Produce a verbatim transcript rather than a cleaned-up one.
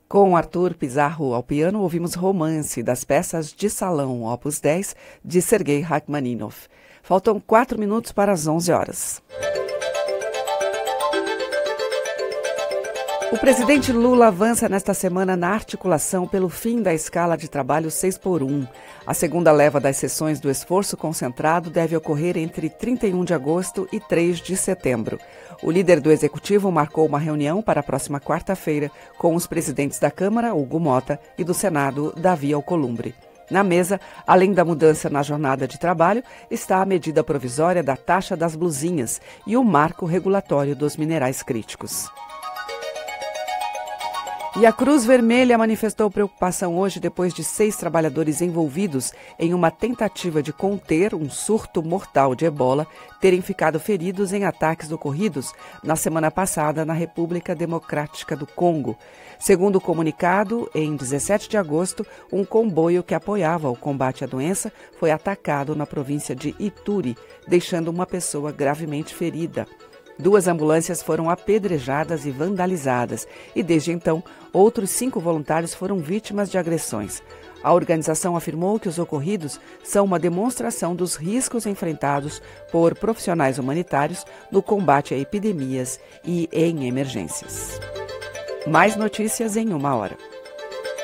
Com Arthur Pizarro ao piano, ouvimos Romance, das peças de salão Opus dez, de Sergei Rachmaninoff. Faltam quatro minutos para as onze horas. O presidente Lula avança nesta semana na articulação pelo fim da escala de trabalho seis por um. A segunda leva das sessões do esforço concentrado deve ocorrer entre trinta e um de agosto e três de setembro. O líder do Executivo marcou uma reunião para a próxima quarta-feira com os presidentes da Câmara, Hugo Mota, e do Senado, Davi Alcolumbre. Na mesa, além da mudança na jornada de trabalho, está a medida provisória da taxa das blusinhas e o marco regulatório dos minerais críticos. E a Cruz Vermelha manifestou preocupação hoje depois de seis trabalhadores envolvidos em uma tentativa de conter um surto mortal de ebola terem ficado feridos em ataques ocorridos na semana passada na República Democrática do Congo. Segundo o comunicado, em dezessete de agosto, um comboio que apoiava o combate à doença foi atacado na província de Ituri, deixando uma pessoa gravemente ferida. Duas ambulâncias foram apedrejadas e vandalizadas e, desde então, outros cinco voluntários foram vítimas de agressões. A organização afirmou que os ocorridos são uma demonstração dos riscos enfrentados por profissionais humanitários no combate a epidemias e em emergências. Mais notícias em uma hora.